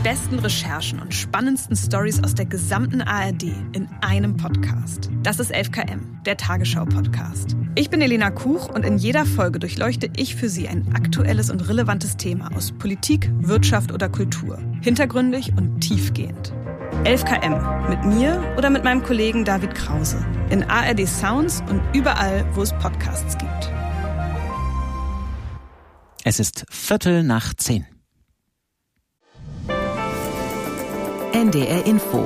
besten Recherchen und spannendsten Storys aus der gesamten ARD in einem Podcast. Das ist 11KM, der Tagesschau-Podcast. Ich bin Elena Kuch und in jeder Folge durchleuchte ich für Sie ein aktuelles und relevantes Thema aus Politik, Wirtschaft oder Kultur. Hintergründig und tiefgehend. 11KM, mit mir oder mit meinem Kollegen David Krause. In ARD Sounds und überall, wo es Podcasts gibt. Es ist 10:15. NDR Info.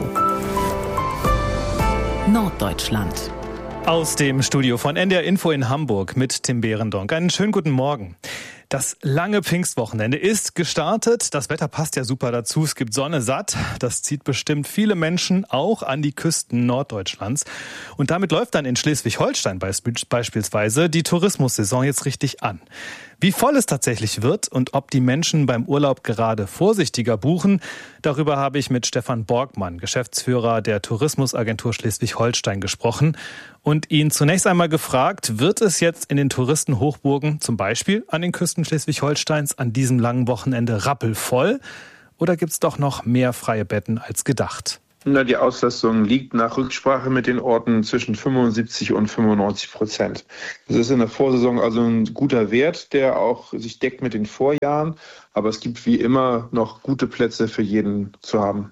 Norddeutschland. Aus dem Studio von NDR Info in Hamburg mit Tim Behrendonck. Einen schönen guten Morgen. Das lange Pfingstwochenende ist gestartet. Das Wetter passt ja super dazu. Es gibt Sonne satt. Das zieht bestimmt viele Menschen auch an die Küsten Norddeutschlands. Und damit läuft dann in Schleswig-Holstein beispielsweise die Tourismussaison jetzt richtig an. Wie voll es tatsächlich wird und ob die Menschen beim Urlaub gerade vorsichtiger buchen, darüber habe ich mit Stefan Borgmann, Geschäftsführer der Tourismusagentur Schleswig-Holstein, gesprochen und ihn zunächst einmal gefragt, wird es jetzt in den Touristenhochburgen, zum Beispiel an den Küsten Schleswig-Holsteins, an diesem langen Wochenende rappelvoll oder gibt es doch noch mehr freie Betten als gedacht? Die Auslastung liegt nach Rücksprache mit den Orten zwischen 75% und 95%. Das ist in der Vorsaison also ein guter Wert, der auch sich deckt mit den Vorjahren. Aber es gibt wie immer noch gute Plätze für jeden zu haben.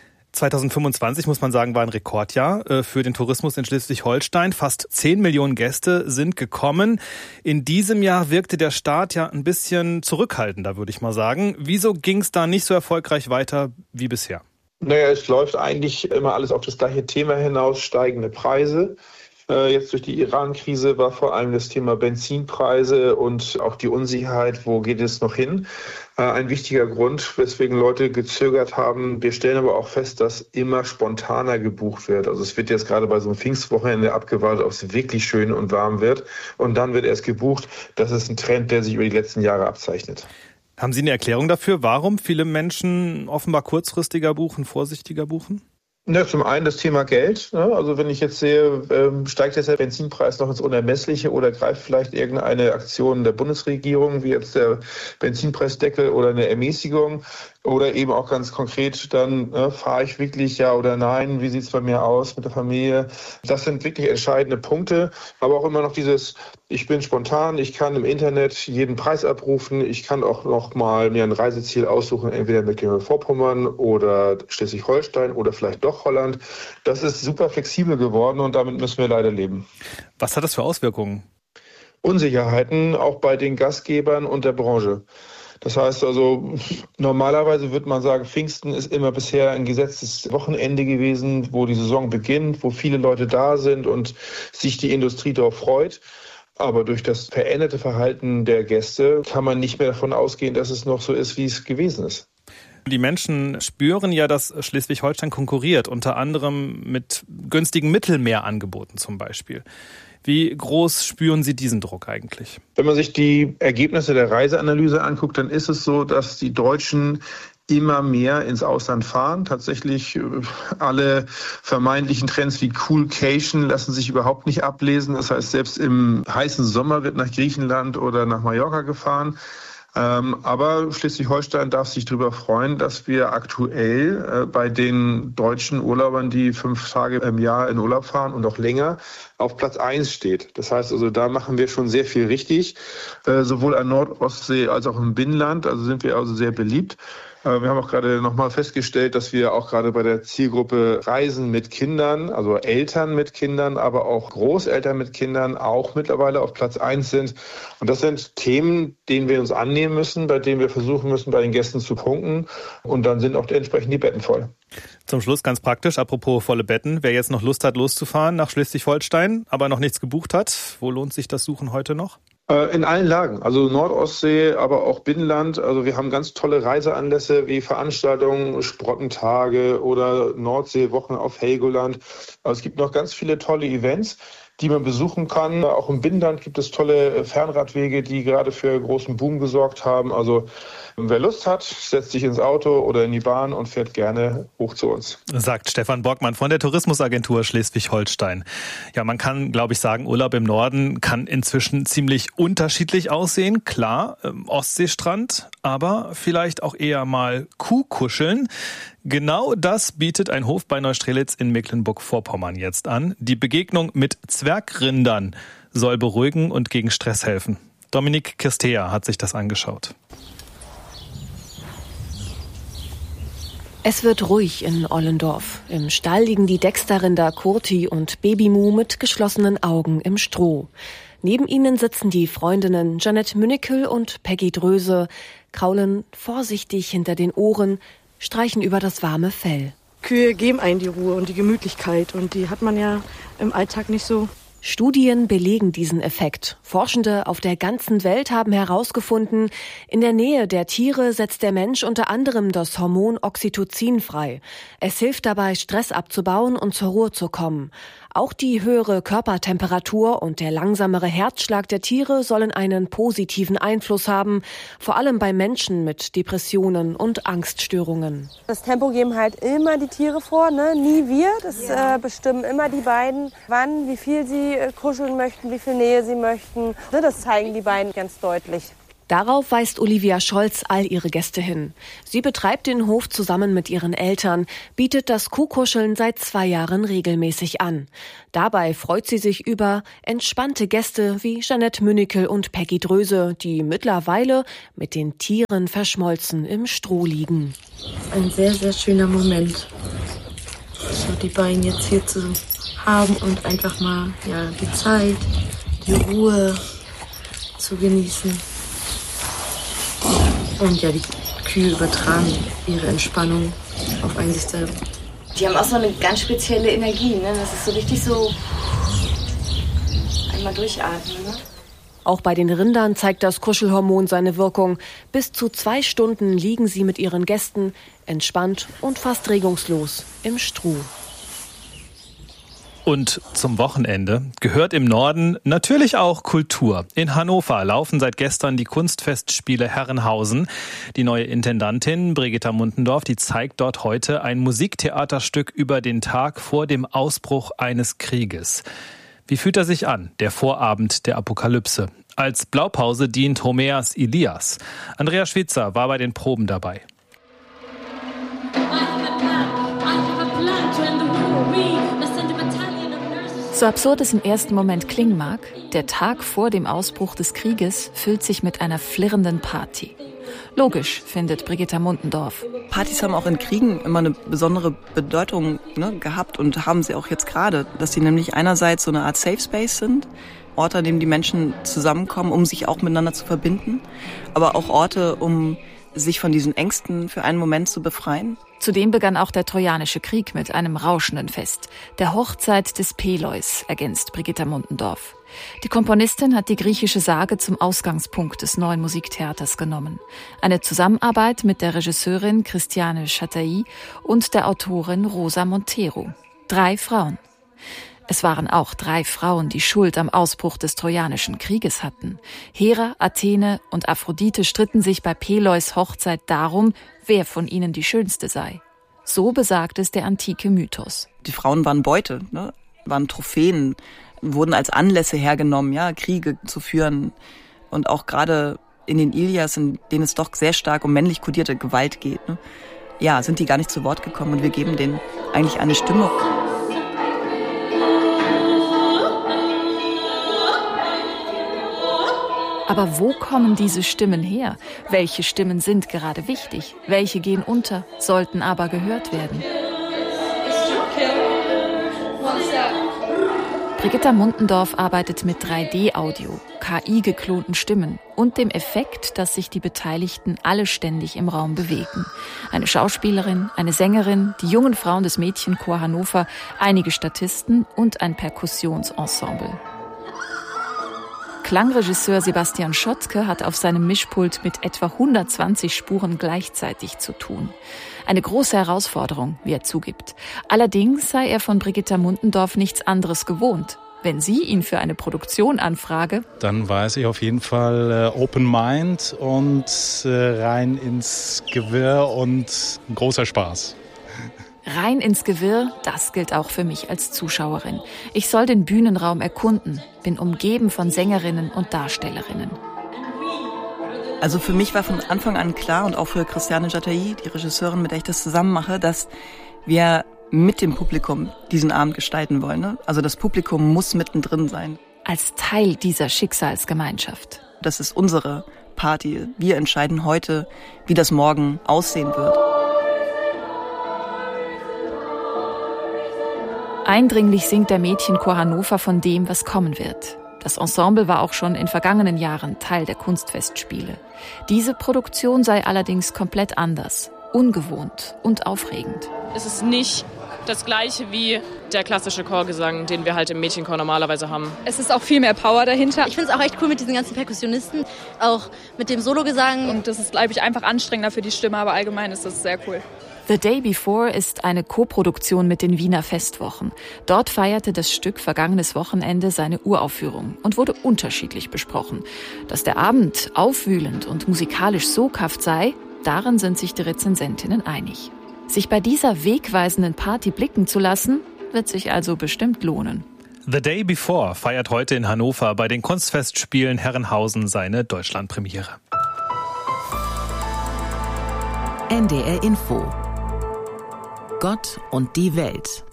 2025, muss man sagen, war ein Rekordjahr für den Tourismus in Schleswig-Holstein. Fast 10 Millionen Gäste sind gekommen. In diesem Jahr wirkte der Start ja ein bisschen zurückhaltender, würde ich mal sagen. Wieso ging es da nicht so erfolgreich weiter wie bisher? Es läuft eigentlich immer alles auf das gleiche Thema hinaus, steigende Preise. Jetzt durch die Iran-Krise war vor allem das Thema Benzinpreise und auch die Unsicherheit, wo geht es noch hin, ein wichtiger Grund, weswegen Leute gezögert haben. Wir stellen aber auch fest, dass immer spontaner gebucht wird. Also es wird jetzt gerade bei so einem Pfingstwochenende abgewartet, ob es wirklich schön und warm wird. Und dann wird erst gebucht. Das ist ein Trend, der sich über die letzten Jahre abzeichnet. Haben Sie eine Erklärung dafür, warum viele Menschen offenbar kurzfristiger buchen, vorsichtiger buchen? Ja, zum einen das Thema Geld. Also wenn ich jetzt sehe, steigt jetzt der Benzinpreis noch ins Unermessliche oder greift vielleicht irgendeine Aktion der Bundesregierung, wie jetzt der Benzinpreisdeckel oder eine Ermäßigung oder eben auch ganz konkret dann, fahre ich wirklich ja oder nein, wie sieht es bei mir aus mit der Familie? Das sind wirklich entscheidende Punkte, aber auch immer noch dieses, ich bin spontan, ich kann im Internet jeden Preis abrufen, ich kann auch noch mal mir ein Reiseziel aussuchen, entweder Mecklenburg-Vorpommern oder Schleswig-Holstein oder vielleicht doch Holland. Das ist super flexibel geworden und damit müssen wir leider leben. Was hat das für Auswirkungen? Unsicherheiten auch bei den Gastgebern und der Branche. Das heißt also, normalerweise würde man sagen, Pfingsten ist immer bisher ein gesetztes Wochenende gewesen, wo die Saison beginnt, wo viele Leute da sind und sich die Industrie darauf freut. Aber durch das veränderte Verhalten der Gäste kann man nicht mehr davon ausgehen, dass es noch so ist, wie es gewesen ist. Die Menschen spüren ja, dass Schleswig-Holstein konkurriert, unter anderem mit günstigen Mittelmeerangeboten zum Beispiel. Wie groß spüren Sie diesen Druck eigentlich? Wenn man sich die Ergebnisse der Reiseanalyse anguckt, dann ist es so, dass die Deutschen immer mehr ins Ausland fahren. Tatsächlich alle vermeintlichen Trends wie Coolcation lassen sich überhaupt nicht ablesen. Das heißt, selbst im heißen Sommer wird nach Griechenland oder nach Mallorca gefahren. Aber Schleswig-Holstein darf sich darüber freuen, dass wir aktuell bei den deutschen Urlaubern, die 5 Tage im Jahr in Urlaub fahren und auch länger, auf Platz 1 steht. Das heißt also, da machen wir schon sehr viel richtig, sowohl an Nord-Ostsee als auch im Binnenland. Also sind wir also sehr beliebt. Wir haben auch gerade nochmal festgestellt, dass wir auch gerade bei der Zielgruppe Reisen mit Kindern, also Eltern mit Kindern, aber auch Großeltern mit Kindern auch mittlerweile auf Platz 1 sind. Und das sind Themen, denen wir uns annehmen müssen, bei denen wir versuchen müssen, bei den Gästen zu punkten. Und dann sind auch entsprechend die Betten voll. Zum Schluss ganz praktisch, apropos volle Betten. Wer jetzt noch Lust hat, loszufahren nach Schleswig-Holstein, aber noch nichts gebucht hat, wo lohnt sich das Suchen heute noch? In allen Lagen, also Nord-Ostsee, aber auch Binnenland. Also wir haben ganz tolle Reiseanlässe wie Veranstaltungen, Sprottentage oder Nordseewochen auf Helgoland. Also es gibt noch ganz viele tolle Events, die man besuchen kann. Auch im Binnenland gibt es tolle Fernradwege, die gerade für großen Boom gesorgt haben. Also wer Lust hat, setzt sich ins Auto oder in die Bahn und fährt gerne hoch zu uns. Sagt Stefan Borgmann von der Tourismusagentur Schleswig-Holstein. Ja, man kann, glaube ich, sagen, Urlaub im Norden kann inzwischen ziemlich unterschiedlich aussehen. Klar, Ostseestrand, aber vielleicht auch eher mal Kuhkuscheln. Genau das bietet ein Hof bei Neustrelitz in Mecklenburg-Vorpommern jetzt an. Die Begegnung mit Zwergrindern soll beruhigen und gegen Stress helfen. Dominik Kirstea hat sich das angeschaut. Es wird ruhig in Ollendorf. Im Stall liegen die Dexterrinder Kurti und Babymu mit geschlossenen Augen im Stroh. Neben ihnen sitzen die Freundinnen Jeanette Münnekel und Peggy Dröse, kraulen vorsichtig hinter den Ohren, streichen über das warme Fell. Kühe geben einen die Ruhe und die Gemütlichkeit und die hat man ja im Alltag nicht so. Studien belegen diesen Effekt. Forschende auf der ganzen Welt haben herausgefunden, in der Nähe der Tiere setzt der Mensch unter anderem das Hormon Oxytocin frei. Es hilft dabei, Stress abzubauen und zur Ruhe zu kommen. Auch die höhere Körpertemperatur und der langsamere Herzschlag der Tiere sollen einen positiven Einfluss haben, vor allem bei Menschen mit Depressionen und Angststörungen. Das Tempo geben halt immer die Tiere vor, ne? Nie wir. Das bestimmen immer die beiden, wann, wie viel sie kuscheln möchten, wie viel Nähe sie möchten. Das zeigen die beiden ganz deutlich. Darauf weist Olivia Scholz all ihre Gäste hin. Sie betreibt den Hof zusammen mit ihren Eltern, bietet das Kuhkuscheln seit 2 Jahren regelmäßig an. Dabei freut sie sich über entspannte Gäste wie Jeanette Münnekel und Peggy Dröse, die mittlerweile mit den Tieren verschmolzen im Stroh liegen. Ein sehr, sehr schöner Moment, so die beiden jetzt hier zu haben und einfach mal die Zeit, die Ruhe zu genießen. Und ja, die Kühe übertragen ihre Entspannung auf einen sich selber. Die haben auch so eine ganz spezielle Energie, ne? Das ist so richtig so einmal durchatmen, ne? Auch bei den Rindern zeigt das Kuschelhormon seine Wirkung. Bis zu 2 Stunden liegen sie mit ihren Gästen entspannt und fast regungslos im Stroh. Und zum Wochenende gehört im Norden natürlich auch Kultur. In Hannover laufen seit gestern die Kunstfestspiele Herrenhausen. Die neue Intendantin Brigitta Muntendorf, die zeigt dort heute ein Musiktheaterstück über den Tag vor dem Ausbruch eines Krieges. Wie fühlt er sich an, der Vorabend der Apokalypse? Als Blaupause dient Homers Ilias. Andrea Schwitzer war bei den Proben dabei. So absurd es im ersten Moment klingen mag, der Tag vor dem Ausbruch des Krieges füllt sich mit einer flirrenden Party. Logisch, findet Brigitta Muntendorf. Partys haben auch in Kriegen immer eine besondere Bedeutung gehabt und haben sie auch jetzt gerade, dass sie nämlich einerseits so eine Art Safe Space sind, Orte, an denen die Menschen zusammenkommen, um sich auch miteinander zu verbinden, aber auch Orte, um sich von diesen Ängsten für einen Moment zu befreien. Zudem begann auch der Trojanische Krieg mit einem rauschenden Fest. Der Hochzeit des Peleus, ergänzt Brigitta Muntendorf. Die Komponistin hat die griechische Sage zum Ausgangspunkt des neuen Musiktheaters genommen. Eine Zusammenarbeit mit der Regisseurin Christiane Chataille und der Autorin Rosa Montero. 3 Frauen. Es waren auch 3 Frauen, die Schuld am Ausbruch des Trojanischen Krieges hatten. Hera, Athene und Aphrodite stritten sich bei Peleus Hochzeit darum, wer von ihnen die schönste sei. So besagt es der antike Mythos. Die Frauen waren Beute, waren Trophäen, wurden als Anlässe hergenommen, Kriege zu führen. Und auch gerade in den Ilias, in denen es doch sehr stark um männlich kodierte Gewalt geht, sind die gar nicht zu Wort gekommen. Und wir geben denen eigentlich eine Stimme. Aber wo kommen diese Stimmen her? Welche Stimmen sind gerade wichtig? Welche gehen unter, sollten aber gehört werden? Brigitta Muntendorf arbeitet mit 3D-Audio, KI-geklonten Stimmen und dem Effekt, dass sich die Beteiligten alle ständig im Raum bewegen. Eine Schauspielerin, eine Sängerin, die jungen Frauen des Mädchenchor Hannover, einige Statisten und ein Perkussionsensemble. Klangregisseur Sebastian Schottke hat auf seinem Mischpult mit etwa 120 Spuren gleichzeitig zu tun. Eine große Herausforderung, wie er zugibt. Allerdings sei er von Brigitta Muntendorf nichts anderes gewohnt. Wenn sie ihn für eine Produktion anfrage, dann weiß ich auf jeden Fall Open Mind und rein ins Gewirr und großer Spaß. Rein ins Gewirr, das gilt auch für mich als Zuschauerin. Ich soll den Bühnenraum erkunden, bin umgeben von Sängerinnen und Darstellerinnen. Also für mich war von Anfang an klar und auch für Christiane Jataï, die Regisseurin, mit der ich das zusammen mache, dass wir mit dem Publikum diesen Abend gestalten wollen. Ne? Also das Publikum muss mittendrin sein. Als Teil dieser Schicksalsgemeinschaft. Das ist unsere Party. Wir entscheiden heute, wie das morgen aussehen wird. Eindringlich singt der Mädchenchor Hannover von dem, was kommen wird. Das Ensemble war auch schon in vergangenen Jahren Teil der Kunstfestspiele. Diese Produktion sei allerdings komplett anders, ungewohnt und aufregend. Es ist nicht das Gleiche wie der klassische Chorgesang, den wir halt im Mädchenchor normalerweise haben. Es ist auch viel mehr Power dahinter. Ich finde es auch echt cool mit diesen ganzen Perkussionisten, auch mit dem Sologesang. Und das ist, glaube ich, einfach anstrengender für die Stimme, aber allgemein ist das sehr cool. The Day Before ist eine Koproduktion mit den Wiener Festwochen. Dort feierte das Stück vergangenes Wochenende seine Uraufführung und wurde unterschiedlich besprochen. Dass der Abend aufwühlend und musikalisch soghaft sei, darin sind sich die Rezensentinnen einig. Sich bei dieser wegweisenden Party blicken zu lassen, wird sich also bestimmt lohnen. The Day Before feiert heute in Hannover bei den Kunstfestspielen Herrenhausen seine Deutschlandpremiere. NDR Info. Gott und die Welt.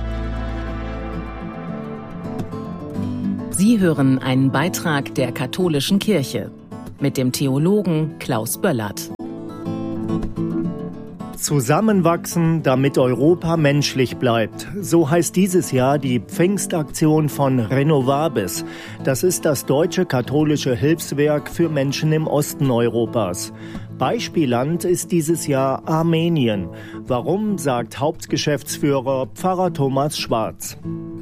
Sie hören einen Beitrag der Katholischen Kirche mit dem Theologen Klaus Böllert. Zusammenwachsen, damit Europa menschlich bleibt. So heißt dieses Jahr die Pfingstaktion von Renovabis. Das ist das deutsche katholische Hilfswerk für Menschen im Osten Europas. Beispielland ist dieses Jahr Armenien. Warum, sagt Hauptgeschäftsführer Pfarrer Thomas Schwarz.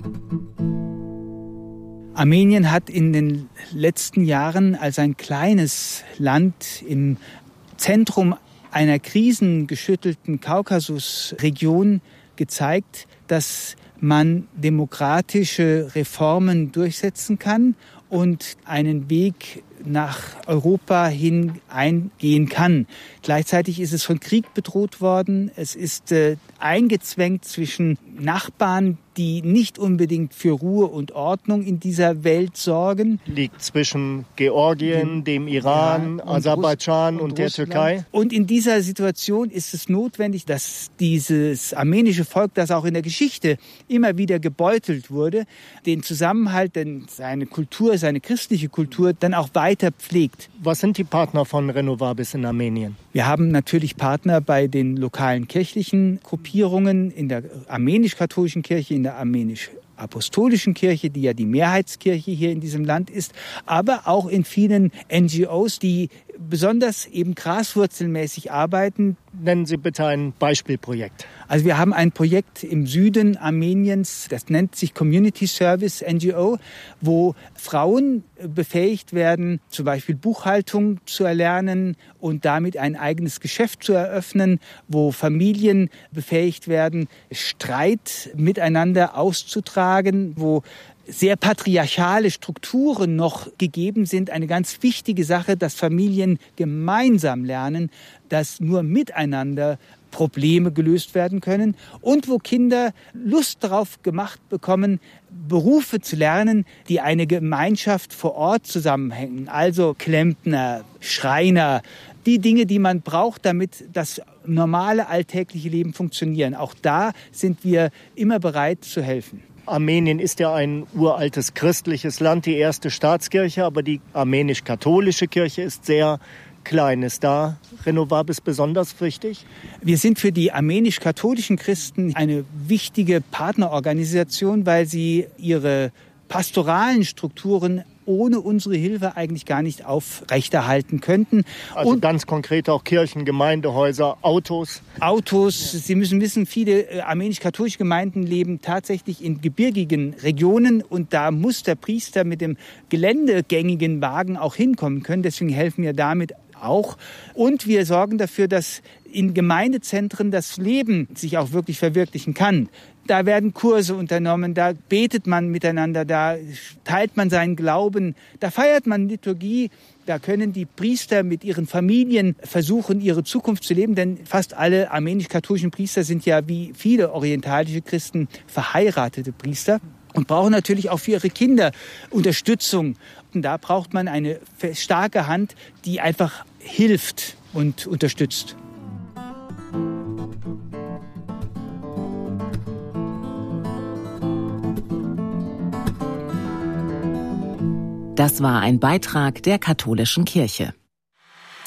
Armenien hat in den letzten Jahren als ein kleines Land im Zentrum einer krisengeschüttelten Kaukasusregion gezeigt, dass man demokratische Reformen durchsetzen kann und einen Weg nach Europa hin eingehen kann. Gleichzeitig ist es von Krieg bedroht worden. Es ist eingezwängt zwischen Nachbarn, die nicht unbedingt für Ruhe und Ordnung in dieser Welt sorgen. Liegt zwischen Georgien, dem Iran, Aserbaidschan und der Türkei. Und in dieser Situation ist es notwendig, dass dieses armenische Volk, das auch in der Geschichte immer wieder gebeutelt wurde, den Zusammenhalt, denn seine Kultur, seine christliche Kultur dann auch weiter pflegt. Was sind die Partner von Renovabis in Armenien? Wir haben natürlich Partner bei den lokalen kirchlichen Gruppierungen, in der armenisch-katholischen Kirche, in der armenisch-apostolischen Kirche, die ja die Mehrheitskirche hier in diesem Land ist, aber auch in vielen NGOs, die besonders eben graswurzelmäßig arbeiten. Nennen Sie bitte ein Beispielprojekt. Also wir haben ein Projekt im Süden Armeniens, das nennt sich Community Service NGO, wo Frauen befähigt werden, zum Beispiel Buchhaltung zu erlernen und damit ein eigenes Geschäft zu eröffnen, wo Familien befähigt werden, Streit miteinander auszutragen, wo sehr patriarchale Strukturen noch gegeben sind. Eine ganz wichtige Sache, dass Familien gemeinsam lernen, dass nur miteinander Probleme gelöst werden können und wo Kinder Lust darauf gemacht bekommen, Berufe zu lernen, die eine Gemeinschaft vor Ort zusammenhängen. Also Klempner, Schreiner, die Dinge, die man braucht, damit das normale alltägliche Leben funktionieren. Auch da sind wir immer bereit zu helfen. Armenien ist ja ein uraltes christliches Land, die erste Staatskirche, aber die armenisch-katholische Kirche ist sehr klein. Ist da Renovabis besonders wichtig? Wir sind für die armenisch-katholischen Christen eine wichtige Partnerorganisation, weil sie ihre pastoralen Strukturen ohne unsere Hilfe eigentlich gar nicht aufrechterhalten könnten. Also und ganz konkret auch Kirchen, Gemeindehäuser, Autos. Sie müssen wissen, viele armenisch-katholische Gemeinden leben tatsächlich in gebirgigen Regionen und da muss der Priester mit dem geländegängigen Wagen auch hinkommen können. Deswegen helfen wir damit auch. Und wir sorgen dafür, dass in Gemeindezentren das Leben sich auch wirklich verwirklichen kann. Da werden Kurse unternommen, da betet man miteinander, da teilt man seinen Glauben, da feiert man Liturgie. Da können die Priester mit ihren Familien versuchen, ihre Zukunft zu leben, denn fast alle armenisch-katholischen Priester sind ja wie viele orientalische Christen verheiratete Priester und brauchen natürlich auch für ihre Kinder Unterstützung. Und da braucht man eine starke Hand, die einfach hilft und unterstützt. Das war ein Beitrag der Katholischen Kirche.